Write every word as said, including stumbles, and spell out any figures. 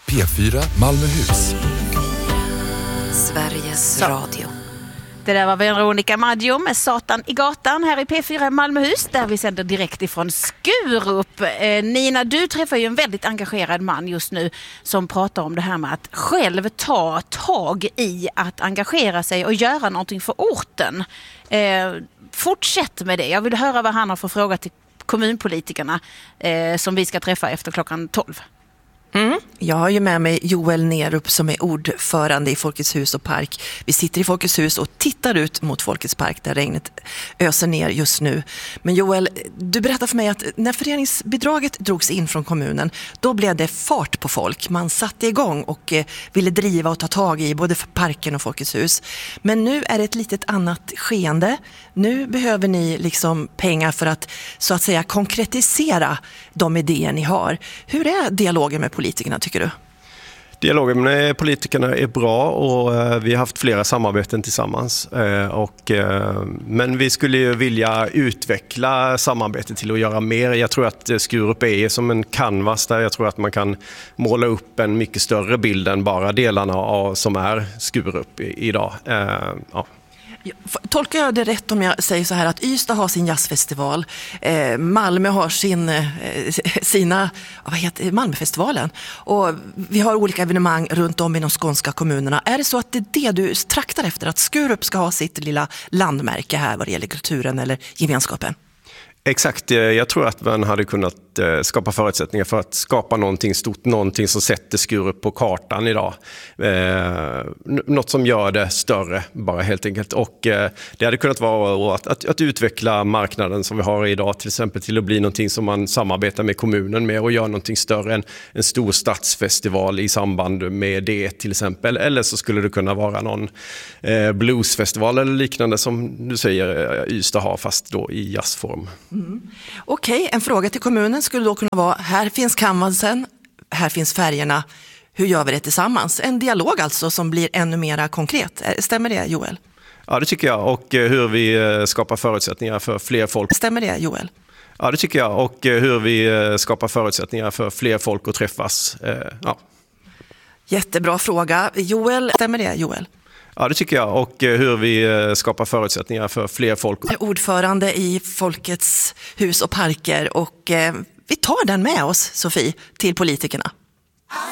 P fyra Malmöhus. Sveriges Radio. Det där var Veronica Maggio med Satan i gatan här i P fyra Malmöhus, där vi sänder direkt ifrån Skurup. Eh, Nina, du träffar ju en väldigt engagerad man just nu som pratar om det här med att själv ta tag i att engagera sig och göra någonting för orten. Eh, fortsätt med det. Jag vill höra vad han har för fråga till kommunpolitikerna eh, som vi ska träffa efter klockan tolv. Mm. Jag har ju med mig Joel Nerup som är ordförande i Folkets hus och park. Vi sitter i Folkets hus och tittar ut mot Folkets park där regnet öser ner just nu. Men Joel, du berättar för mig att när föreningsbidraget drogs in från kommunen, då blev det fart på folk. Man satte igång och eh, ville driva och ta tag i både för parken och Folkets hus. Men nu är det ett litet annat skeende. Nu behöver ni liksom pengar för att så att säga konkretisera de idéer ni har. Hur är dialogen med politikerna, tycker du? Dialogen med politikerna är bra och vi har haft flera samarbeten tillsammans. Och, men vi skulle ju vilja utveckla samarbetet till att göra mer. Jag tror att Skurup är som en canvas där jag tror att man kan måla upp en mycket större bild än bara delarna av, som är Skurup idag. Ja. Tolkar jag det rätt om jag säger så här att Ystad har sin jazzfestival, eh, Malmö har sin, eh, sina, vad heter Malmöfestivalen, och vi har olika evenemang runt om i de skånska kommunerna. Är det så att det är det du traktar efter, att Skurup ska ha sitt lilla landmärke här vad det gäller kulturen eller gemenskapen? Exakt, jag tror att man hade kunnat skapa förutsättningar för att skapa någonting stort, någonting som sätter Skurup på kartan idag. Eh, något som gör det större bara helt enkelt. Och eh, det hade kunnat vara att, att, att utveckla marknaden som vi har idag till exempel till att bli någonting som man samarbetar med kommunen med och gör någonting större än en stor stadsfestival i samband med det till exempel. Eller så skulle det kunna vara någon eh, bluesfestival eller liknande som du säger Ystad har fast då i jazzform. Mm. Okej, okay, en fråga till kommunen skulle då kunna vara, här finns canvasen, här finns färgerna, hur gör vi det tillsammans? En dialog alltså som blir ännu mer konkret. Stämmer det, Joel? Ja, det tycker jag, och hur vi skapar förutsättningar för fler folk. Stämmer det, Joel? Ja, det tycker jag, och hur vi skapar förutsättningar för fler folk att träffas. Ja. Jättebra fråga. Joel, stämmer det, Joel? Ja, det tycker jag, och hur vi skapar förutsättningar för fler folk. Ordförande i Folkets hus och parker, och eh, vi tar den med oss, Sofie, till politikerna.